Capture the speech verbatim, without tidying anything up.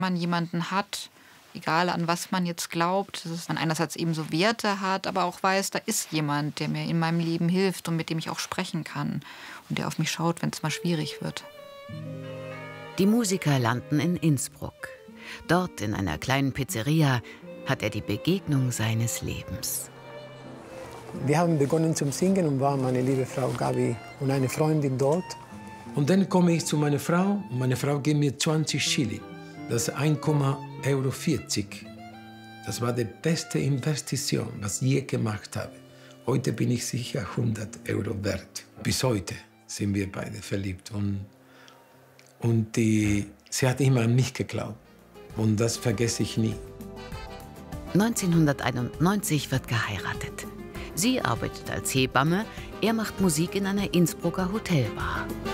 man jemanden hat, egal an was man jetzt glaubt, dass man einerseits eben so Werte hat, aber auch weiß, da ist jemand, der mir in meinem Leben hilft und mit dem ich auch sprechen kann und der auf mich schaut, wenn es mal schwierig wird. Die Musiker landen in Innsbruck. Dort in einer kleinen Pizzeria hat er die Begegnung seines Lebens. Wir haben begonnen zum Singen und war meine liebe Frau Gabi und eine Freundin dort. Und dann komme ich zu meiner Frau und meine Frau gibt mir zwanzig Schilling. Das ist ein Komma vierzig Euro. Das war die beste Investition, was ich je gemacht habe. Heute bin ich sicher hundert Euro wert. Bis heute sind wir beide verliebt. Und, und die, sie hat immer an mich geglaubt. Und das vergesse ich nie. neunzehnhunderteinundneunzig wird geheiratet. Sie arbeitet als Hebamme, er macht Musik in einer Innsbrucker Hotelbar.